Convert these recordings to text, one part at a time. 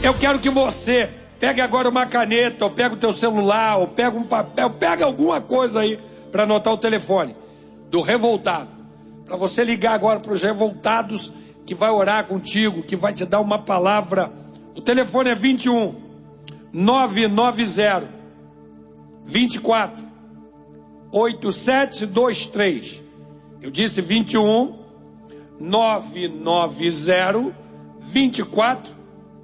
Eu quero que você pegue agora uma caneta, ou pega o teu celular, ou pega um papel, pega alguma coisa aí para anotar o telefone do revoltado. Para você ligar agora para os revoltados, que vai orar contigo, que vai te dar uma palavra. O telefone é 21 990 24 8723. Eu disse 21 990 24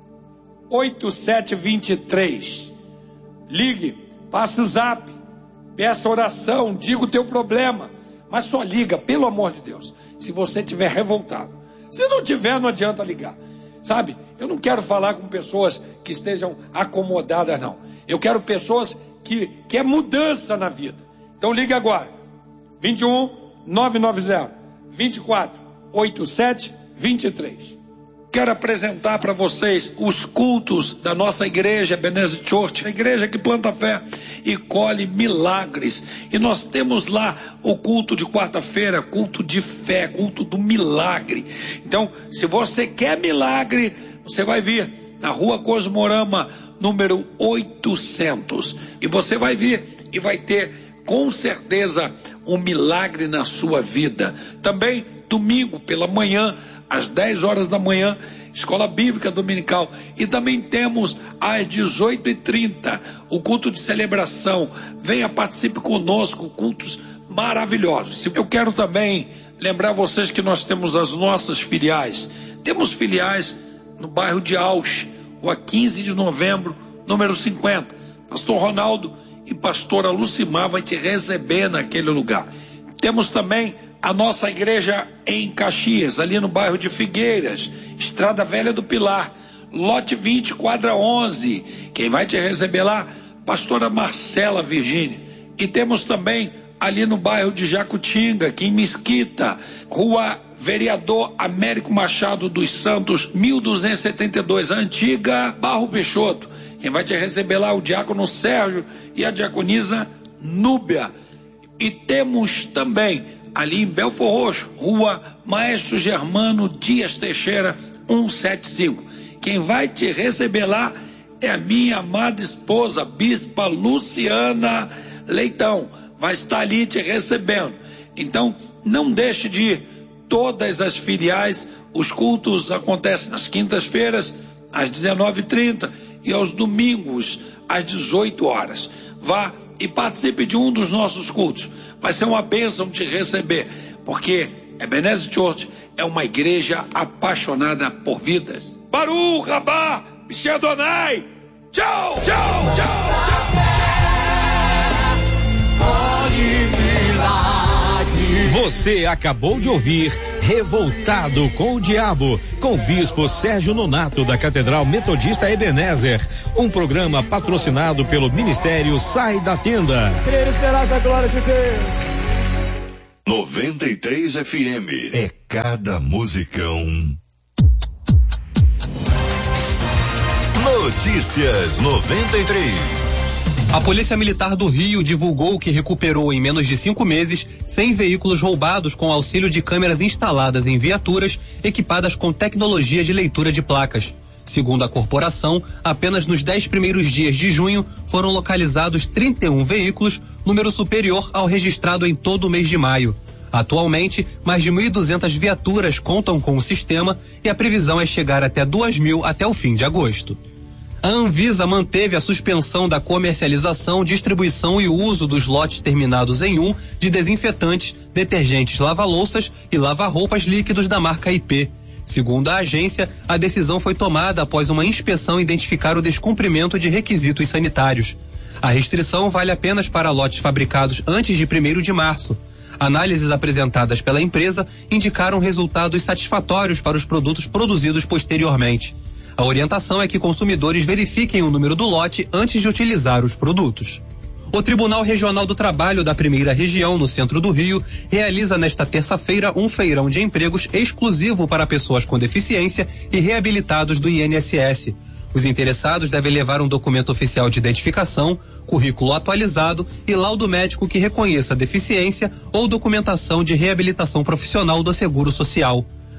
8723. Ligue, passe o zap, peça oração, diga o teu problema, mas só liga, pelo amor de Deus, se você estiver revoltado. Se não tiver, não adianta ligar, sabe? Eu não quero falar com pessoas que estejam acomodadas, não. Eu quero pessoas que é mudança na vida. Então ligue agora, 21 990 24 8723. Quero apresentar para vocês os cultos da nossa igreja Ebenezer Church, a igreja que planta fé e colhe milagres. E nós temos lá o culto de quarta-feira, culto de fé, culto do milagre. Então, se você quer milagre, você vai vir na Rua Cosmorama, número 800. E você vai vir e vai ter, com certeza, um milagre na sua vida. Também, domingo pela manhã, às 10 horas da manhã, Escola Bíblica Dominical. E também temos às 18h30 o culto de celebração. Venha, participe conosco, cultos maravilhosos. Eu quero também lembrar vocês que nós temos as nossas filiais. Temos filiais no bairro de Ausch, Rua 15 de Novembro, número 50. Pastor Ronaldo e pastora Lucimar vai te receber naquele lugar. Temos também a nossa igreja em Caxias, ali no bairro de Figueiras, Estrada Velha do Pilar, lote 20, quadra 11. Quem vai te receber lá? Pastora Marcela Virgínia. E temos também ali no bairro de Jacutinga, aqui em Mesquita, Rua Vereador Américo Machado dos Santos, 1272, antiga Barro Peixoto. Quem vai te receber lá? O diácono Sérgio e a diaconisa Núbia. E temos também ali em Belfor Roxo, Rua Maestro Germano Dias Teixeira, 175. Quem vai te receber lá é a minha amada esposa, Bispa Luciana Leitão. Vai estar ali te recebendo. Então, não deixe de ir. Todas as filiais, os cultos acontecem nas quintas-feiras, às 19h30 e aos domingos, às 18 horas. Vá e participe de um dos nossos cultos. Vai ser uma bênção te receber, porque Ebenezer Church é uma igreja apaixonada por vidas. Baruch Rabá, Bishé Adonai. Tchau, tchau, tchau, tchau. Você acabou de ouvir Revoltado com o Diabo, com o bispo Sérgio Nonato da Catedral Metodista Ebenezer, um programa patrocinado pelo Ministério Sai da Tenda. Crer, esperança, a glória de Deus. 93 FM é cada musicão. Notícias 93. A Polícia Militar do Rio divulgou que recuperou em menos de 5 meses 100 veículos roubados com auxílio de câmeras instaladas em viaturas equipadas com tecnologia de leitura de placas. Segundo a corporação, apenas nos 10 primeiros dias de junho foram localizados 31 veículos, número superior ao registrado em todo o mês de maio. Atualmente, mais de 1.200 viaturas contam com o sistema e a previsão é chegar até 2.000 até o fim de agosto. A Anvisa manteve a suspensão da comercialização, distribuição e uso dos lotes terminados em 1 de desinfetantes, detergentes lava-louças e lava-roupas líquidos da marca IP. Segundo a agência, a decisão foi tomada após uma inspeção identificar o descumprimento de requisitos sanitários. A restrição vale apenas para lotes fabricados antes de 1º de março. Análises apresentadas pela empresa indicaram resultados satisfatórios para os produtos produzidos posteriormente. A orientação é que consumidores verifiquem o número do lote antes de utilizar os produtos. O Tribunal Regional do Trabalho da Primeira Região, no centro do Rio, realiza nesta terça-feira um feirão de empregos exclusivo para pessoas com deficiência e reabilitados do INSS. Os interessados devem levar um documento oficial de identificação, currículo atualizado e laudo médico que reconheça a deficiência ou documentação de reabilitação profissional do Seguro Social.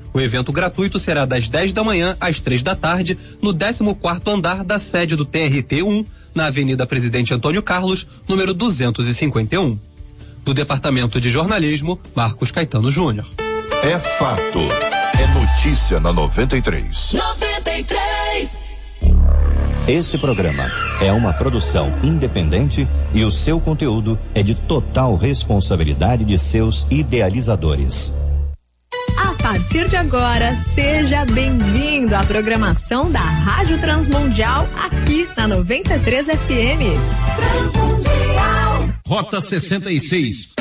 O evento gratuito será das 10 da manhã às 3 da tarde, no 14º andar da sede do TRT-1, na Avenida Presidente Antônio Carlos, número 251. Do Departamento de Jornalismo, Marcos Caetano Júnior. É fato. É notícia na 93. 93. Esse programa é uma produção independente e o seu conteúdo é de total responsabilidade de seus idealizadores. A partir de agora, seja bem-vindo à programação da Rádio Transmundial aqui na 93 FM. Transmundial. Rota 66.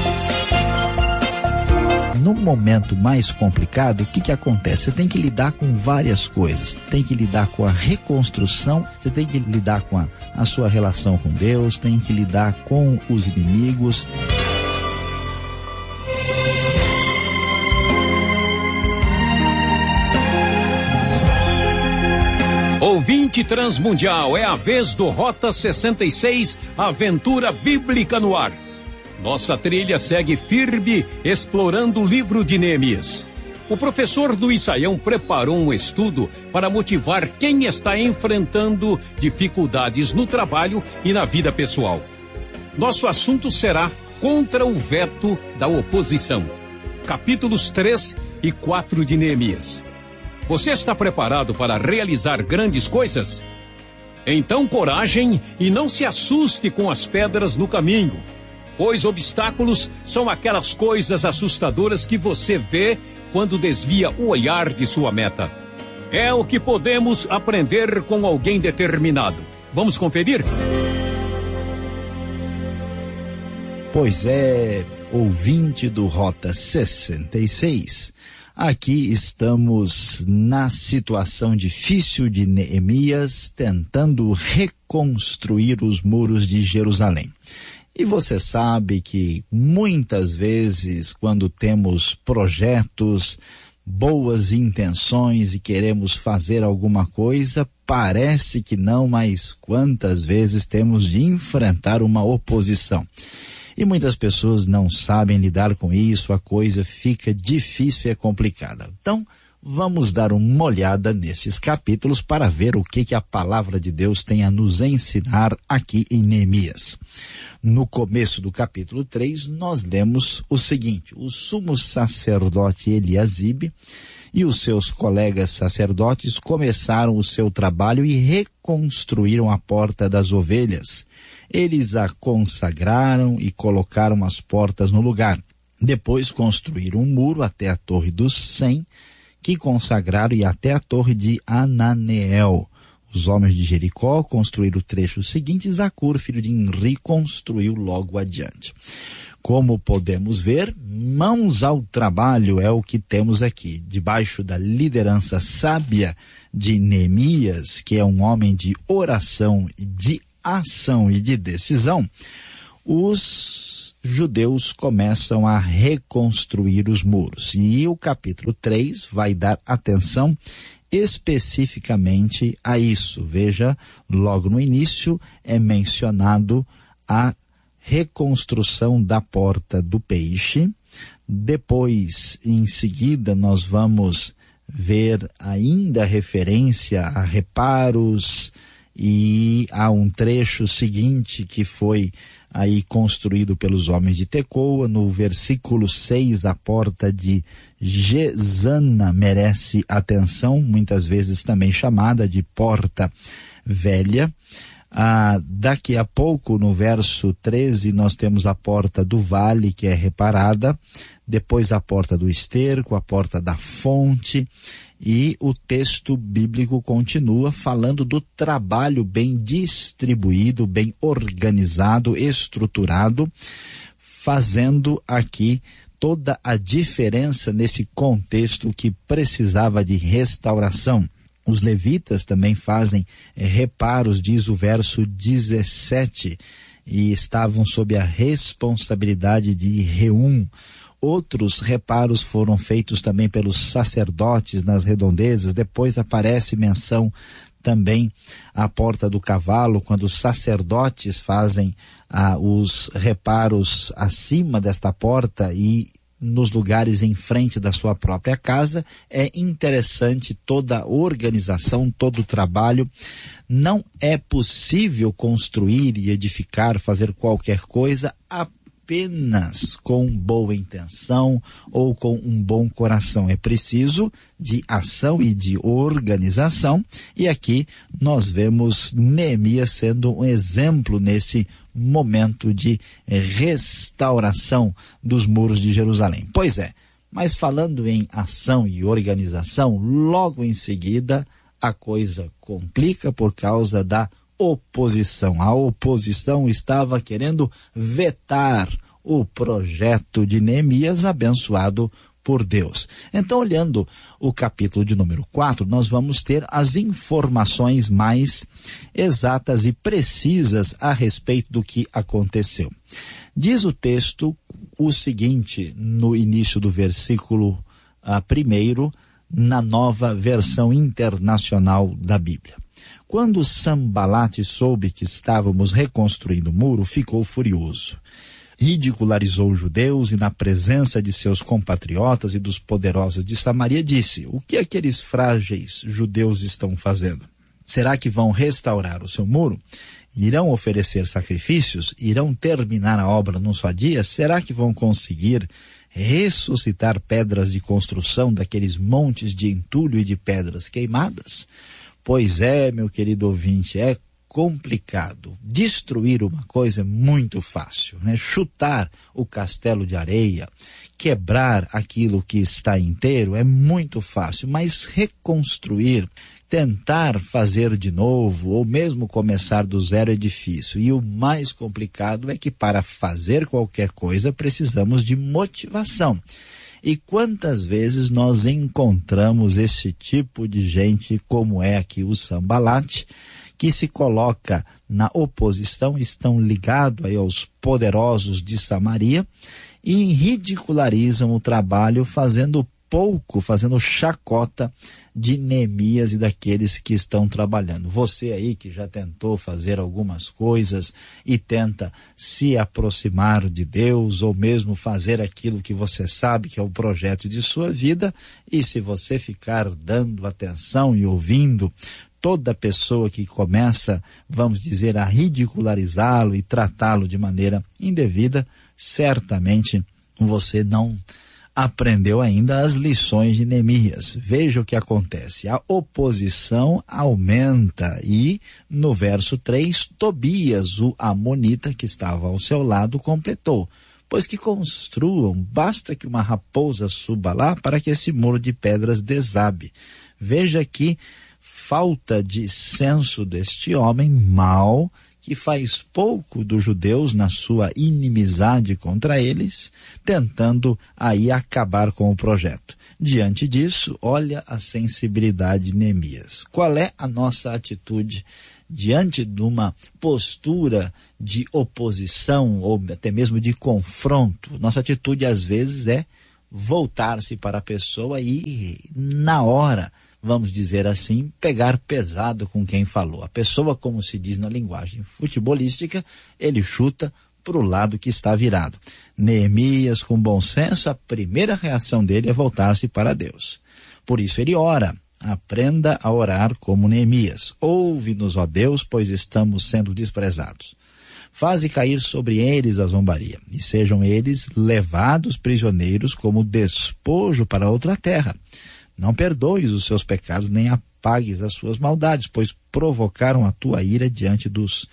No momento mais complicado, o que acontece? Você tem que lidar com várias coisas. Tem que lidar com a reconstrução, você tem que lidar com a sua relação com Deus, tem que lidar com os inimigos. Ouvinte Transmundial, é a vez do Rota 66, Aventura Bíblica no Ar. Nossa trilha segue firme, explorando o livro de Neemias. O professor do Isaião preparou um estudo para motivar quem está enfrentando dificuldades no trabalho e na vida pessoal. Nosso assunto será contra o veto da oposição. Capítulos 3 e 4 de Neemias. Você está preparado para realizar grandes coisas? Então coragem e não se assuste com as pedras no caminho, pois obstáculos são aquelas coisas assustadoras que você vê quando desvia o olhar de sua meta. É o que podemos aprender com alguém determinado. Vamos conferir? Pois é, ouvinte do Rota 66. Aqui estamos na situação difícil de Neemias, tentando reconstruir os muros de Jerusalém. E você sabe que muitas vezes, quando temos projetos, boas intenções e queremos fazer alguma coisa, parece que não, mas quantas vezes temos de enfrentar uma oposição. E muitas pessoas não sabem lidar com isso, a coisa fica difícil e é complicada. Então, vamos dar uma olhada nesses capítulos para ver o que a palavra de Deus tem a nos ensinar aqui em Neemias. No começo do capítulo 3, nós lemos o seguinte: o sumo sacerdote Eliasibe e os seus colegas sacerdotes começaram o seu trabalho e reconstruíram a porta das ovelhas. Eles a consagraram e colocaram as portas no lugar. Depois construíram um muro até a Torre dos 100, que consagraram, e até a Torre de Ananeel. Os homens de Jericó construíram o trecho seguinte, e Zacur, filho de Inri, construiu logo adiante. Como podemos ver, mãos ao trabalho é o que temos aqui, debaixo da liderança sábia de Neemias, que é um homem de oração, de ação e de decisão. Os judeus começam a reconstruir os muros. E o capítulo 3 vai dar atenção especificamente a isso. Veja, logo no início é mencionado a reconstrução da porta do peixe. Depois, em seguida, nós vamos ver ainda referência a reparos, e há um trecho seguinte que foi aí construído pelos homens de Tecoa. No versículo 6, a porta de Gesana merece atenção, muitas vezes também chamada de porta velha. Daqui a pouco, no verso 13, nós temos a porta do vale, que é reparada, depois a porta do esterco, a porta da fonte, e o texto bíblico continua falando do trabalho bem distribuído, bem organizado, estruturado, fazendo aqui toda a diferença nesse contexto que precisava de restauração. Os levitas também fazem reparos, diz o verso 17, e estavam sob a responsabilidade de Reum. Outros reparos foram feitos também pelos sacerdotes nas redondezas. Depois aparece menção também à porta do cavalo, quando os sacerdotes fazem os reparos acima desta porta, e nos lugares em frente da sua própria casa. É interessante toda a organização, todo o trabalho. Não é possível construir e edificar, fazer qualquer coisa apenas com boa intenção ou com um bom coração. É preciso de ação e de organização, e aqui nós vemos Neemias sendo um exemplo nesse momento de restauração dos muros de Jerusalém. Pois é, mas falando em ação e organização, logo em seguida a coisa complica por causa da oposição. A oposição estava querendo vetar o projeto de Neemias, abençoado por Deus. Então, olhando o capítulo de número 4, nós vamos ter as informações mais exatas e precisas a respeito do que aconteceu. Diz o texto o seguinte, no início do versículo 1, na Nova Versão Internacional da Bíblia. Quando Sambalate soube que estávamos reconstruindo o muro, ficou furioso. Ridicularizou os judeus e, na presença de seus compatriotas e dos poderosos de Samaria, disse: o que aqueles frágeis judeus estão fazendo? Será que vão restaurar o seu muro? Irão oferecer sacrifícios? Irão terminar a obra num só dia? Será que vão conseguir ressuscitar pedras de construção daqueles montes de entulho e de pedras queimadas? Pois é, meu querido ouvinte, é complicado. Destruir uma coisa é muito fácil, né? Chutar o castelo de areia, quebrar aquilo que está inteiro é muito fácil, mas reconstruir, tentar fazer de novo ou mesmo começar do zero é difícil. E o mais complicado é que para fazer qualquer coisa precisamos de motivação. E quantas vezes nós encontramos esse tipo de gente, como é aqui o Sambalate, que se coloca na oposição, estão ligados aí aos poderosos de Samaria e ridicularizam o trabalho, fazendo chacota de Neemias e daqueles que estão trabalhando. Você aí que já tentou fazer algumas coisas e tenta se aproximar de Deus ou mesmo fazer aquilo que você sabe que é o projeto de sua vida, e se você ficar dando atenção e ouvindo toda pessoa que começa, vamos dizer, a ridicularizá-lo e tratá-lo de maneira indevida, certamente você não aprendeu ainda as lições de Neemias. Veja o que acontece. A oposição aumenta e, no verso 3, Tobias, o amonita que estava ao seu lado, completou: pois que construam, basta que uma raposa suba lá para que esse muro de pedras desabe. Veja que falta de senso deste homem mau, que faz pouco dos judeus na sua inimizade contra eles, tentando aí acabar com o projeto. Diante disso, olha a sensibilidade de Neemias. Qual é a nossa atitude diante de uma postura de oposição ou até mesmo de confronto? Nossa atitude às vezes é voltar-se para a pessoa e na hora, vamos dizer assim, pegar pesado com quem falou. A pessoa, como se diz na linguagem futebolística, ele chuta para o lado que está virado. Neemias, com bom senso, a primeira reação dele é voltar-se para Deus. Por isso ele ora. Aprenda a orar como Neemias. Ouve-nos, ó Deus, pois estamos sendo desprezados. Faze cair sobre eles a zombaria, e sejam eles levados prisioneiros como despojo para outra terra. Não perdoes os seus pecados, nem apagues as suas maldades, pois provocaram a tua ira diante dos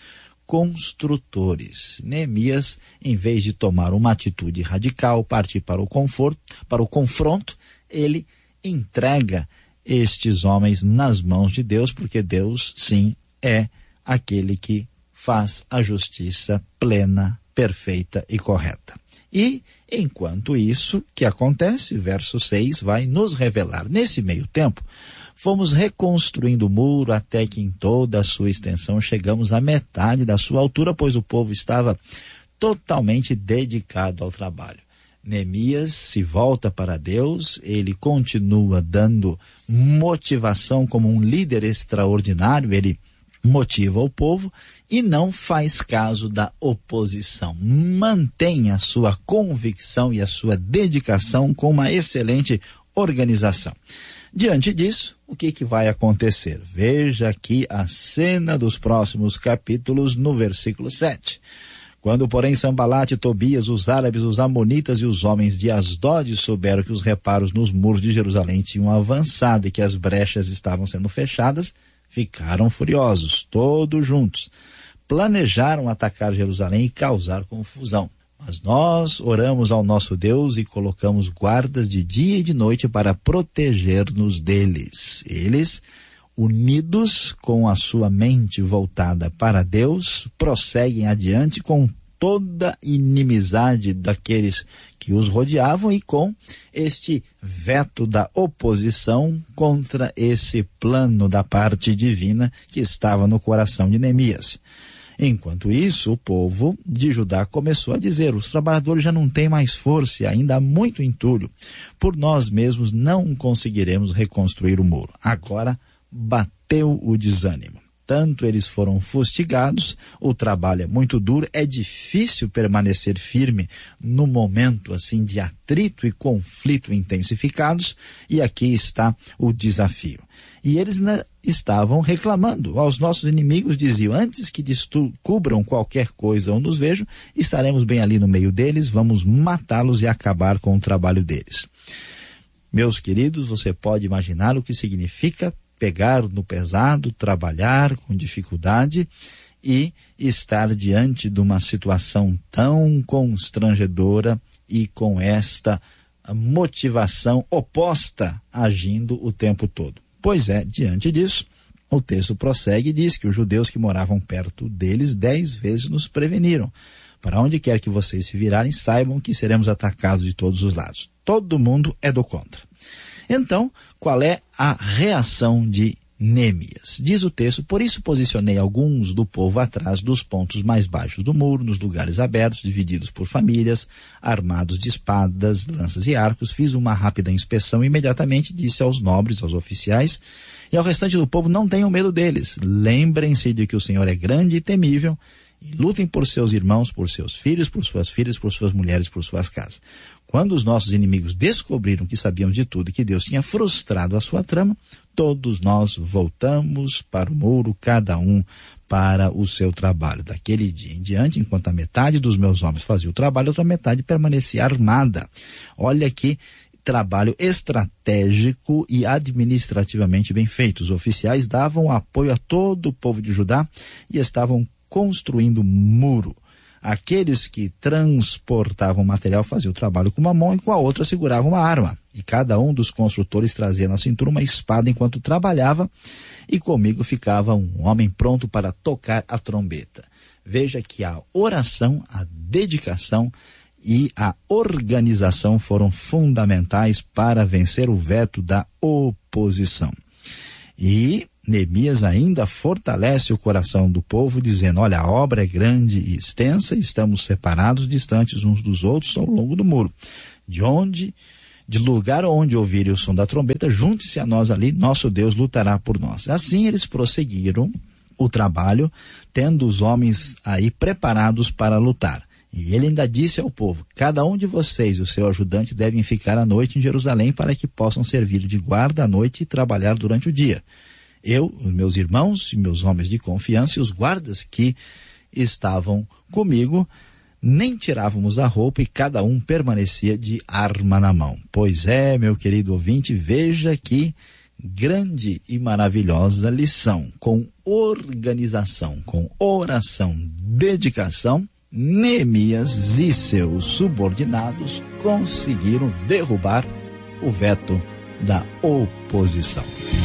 construtores. Neemias, em vez de tomar uma atitude radical, partir para o confronto, ele entrega estes homens nas mãos de Deus, porque Deus, sim, é aquele que faz a justiça plena, perfeita e correta. E, enquanto isso, que acontece, verso 6 vai nos revelar. Nesse meio tempo, fomos reconstruindo o muro até que em toda a sua extensão chegamos à metade da sua altura, pois o povo estava totalmente dedicado ao trabalho. Neemias se volta para Deus, ele continua dando motivação como um líder extraordinário, ele motiva o povo e não faz caso da oposição. Mantém a sua convicção e a sua dedicação com uma excelente organização. Diante disso, o que vai acontecer? Veja aqui a cena dos próximos capítulos no versículo 7. Quando, porém, Sambalate, Tobias, os árabes, os amonitas e os homens de Asdod souberam que os reparos nos muros de Jerusalém tinham avançado e que as brechas estavam sendo fechadas, ficaram furiosos, todos juntos. Planejaram atacar Jerusalém e causar confusão. Mas nós oramos ao nosso Deus e colocamos guardas de dia e de noite para proteger-nos deles. Eles, unidos com a sua mente voltada para Deus, prosseguem adiante com toda inimizade daqueles que os rodeavam e com este veto da oposição contra esse plano da parte divina que estava no coração de Neemias. Enquanto isso, o povo de Judá começou a dizer: os trabalhadores já não têm mais força e ainda há muito entulho. Por nós mesmos não conseguiremos reconstruir o muro. Agora bateu o desânimo. Tanto eles foram fustigados, o trabalho é muito duro, é difícil permanecer firme no momento assim de atrito e conflito intensificados, e aqui está o desafio. E eles estavam reclamando aos nossos inimigos, diziam: antes que descubram qualquer coisa ou nos vejam, estaremos bem ali no meio deles, vamos matá-los e acabar com o trabalho deles. Meus queridos, você pode imaginar o que significa pegar no pesado, trabalhar com dificuldade e estar diante de uma situação tão constrangedora e com esta motivação oposta agindo o tempo todo. Pois é, diante disso, o texto prossegue e diz que os judeus que moravam perto deles 10 vezes nos preveniram. Para onde quer que vocês se virarem, saibam que seremos atacados de todos os lados. Todo mundo é do contra. Então, qual é a reação de Neemias? Diz o texto: por isso posicionei alguns do povo atrás dos pontos mais baixos do muro, nos lugares abertos, divididos por famílias, armados de espadas, lanças e arcos. Fiz uma rápida inspeção e imediatamente disse aos nobres, aos oficiais e ao restante do povo: não tenham medo deles. Lembrem-se de que o Senhor é grande e temível, e lutem por seus irmãos, por seus filhos, por suas filhas, por suas mulheres, por suas casas. Quando os nossos inimigos descobriram que sabíamos de tudo e que Deus tinha frustrado a sua trama, todos nós voltamos para o muro, cada um para o seu trabalho. Daquele dia em diante, enquanto a metade dos meus homens fazia o trabalho, a outra metade permanecia armada. Olha que trabalho estratégico e administrativamente bem feito. Os oficiais davam apoio a todo o povo de Judá e estavam construindo muro. Aqueles que transportavam material faziam o trabalho com uma mão e com a outra seguravam uma arma. E cada um dos construtores trazia na cintura uma espada enquanto trabalhava, e comigo ficava um homem pronto para tocar a trombeta. Veja que a oração, a dedicação e a organização foram fundamentais para vencer o veto da oposição. E Neemias ainda fortalece o coração do povo, dizendo: olha, a obra é grande e extensa, estamos separados, distantes uns dos outros ao longo do muro. De lugar onde ouvirem o som da trombeta, junte-se a nós ali, nosso Deus lutará por nós. Assim eles prosseguiram o trabalho, tendo os homens aí preparados para lutar. E ele ainda disse ao povo: cada um de vocês e o seu ajudante devem ficar à noite em Jerusalém para que possam servir de guarda à noite e trabalhar durante o dia. Eu, os meus irmãos e meus homens de confiança e os guardas que estavam comigo, nem tirávamos a roupa e cada um permanecia de arma na mão. Pois é, meu querido ouvinte, veja que grande e maravilhosa lição. Com organização, com oração, dedicação, Neemias e seus subordinados conseguiram derrubar o veto da oposição.